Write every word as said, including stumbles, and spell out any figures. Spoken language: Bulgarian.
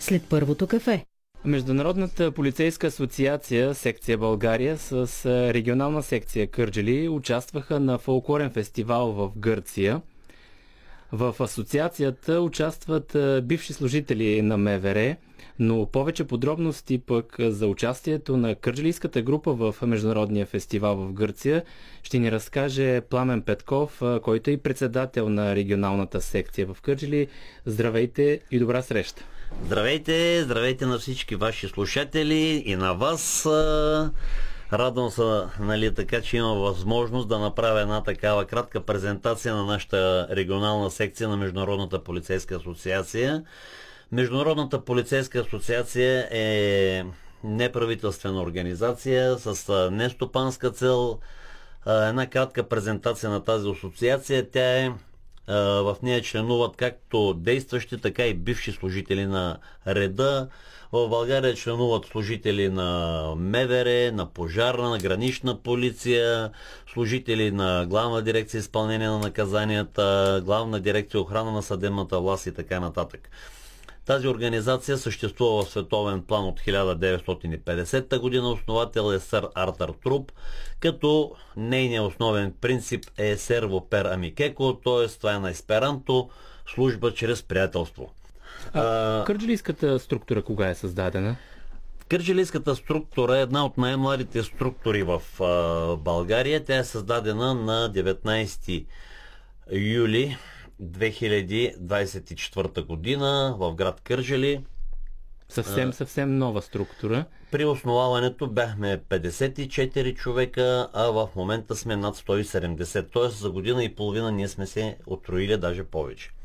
след първото кафе. Международната полицейска асоциация, секция България с регионална секция Кърджали участваха на фолклорен фестивал в Гърция. В асоциацията участват бивши служители на МВР, но повече подробности пък за участието на кърджалийската група в Международния фестивал в Гърция ще ни разкаже Пламен Петков, който е и председател на регионалната секция в Кърджали. Здравейте и добра среща! Здравейте, здравейте на всички ваши слушатели и на вас. Радвам се, нали, така, че има възможност да направя една такава кратка презентация на нашата регионална секция на Международната полицейска асоциация. Международната полицейска асоциация е неправителствена организация с нестопанска цел. Една кратка презентация на тази асоциация. Тя е В нея членуват както действащи, така и бивши служители на реда. В България членуват служители на МВР, на пожарна, на гранична полиция, служители на Главна дирекция изпълнение на наказанията, Главна дирекция охрана на съдебната власт и така нататък. Тази организация съществува в световен план от хиляда деветстотин и петдесета година. Основател е сър Артър Труп, като нейният основен принцип е серво пер амикеко, т.е. това е на есперанто, служба чрез приятелство. А, кърджалийската структура кога е създадена? Кърджалийската структура е една от най-младите структури в а, България. Тя е създадена на деветнайсети юли две хиляди двайсет и четвърта година в град Кърджали. Съвсем, съвсем нова структура. При основаването бяхме петдесет и четири човека, а в момента сме над сто и седемдесет. Т.е. за година и половина ние сме се отроили, даже повече.